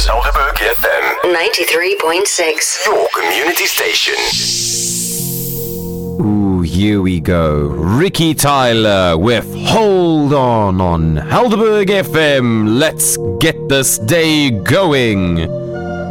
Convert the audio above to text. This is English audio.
is Helderberg FM 93.6. Your community station. Ooh, here we go. Ricky Tyler with Hold On Helderberg FM. Let's get this day going.